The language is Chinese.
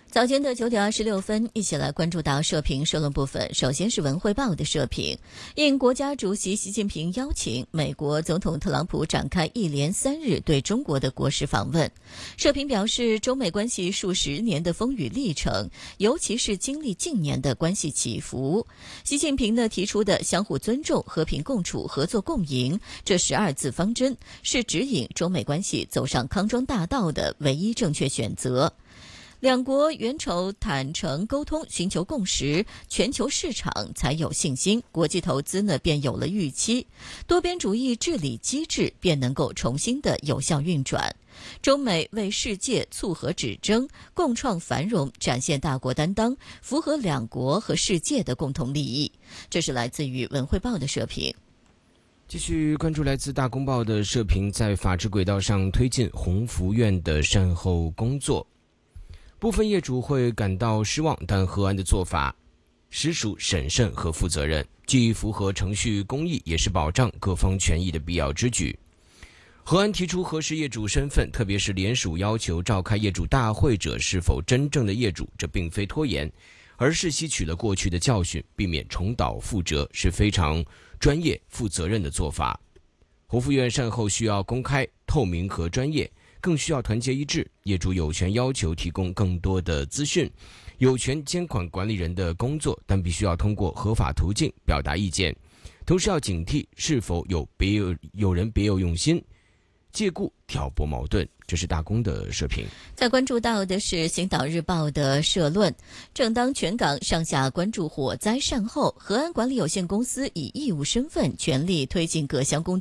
早间的9点26分，一起来关注到社评社论部分。首先是文汇报的社评，应国家主席习近平邀请，美国总统特朗普展开一连3日对中国的国事访问。社评表示，中美关系数十年的风雨历程，尤其是经历近年的关系起伏，习近平呢提出的相互尊重、和平共处、合作共赢这12字方针，是指引中美关系走上康庄大道的唯一正确选择。两国元首坦诚沟通，寻求共识，全球市场才有信心，国际投资呢便有了预期，多边主义治理机制便能够重新的有效运转。中美为世界促和止争，共创繁荣，展现大国担当，符合两国和世界的共同利益。这是来自于文汇报的社评。 继续关注来自大公报的社评，在法治轨道上推进宏福院的善后工作。部分业主会感到失望，但河安的做法实属审慎和负责任，既符合程序公义，也是保障各方权益的必要之举。河安提出核实业主身份，特别是联署要求召开业主大会者是否真正的业主，这并非拖延，而是吸取了过去的教训，避免重蹈覆辙，是非常专业负责任的做法。宏福院善后需要公开、透明和专业，更需要团结一致，业主有权要求提供更多的资讯，有权监管管理人的工作，但必须要通过合法途径表达意见，同时要警惕是否有人别有用心，借故挑拨矛盾。这是大公的社评。 再关注到的是《星岛日报》的社论，正当全港上下关注火灾善后，河安管理有限公司以义务身份全力推进各项工作。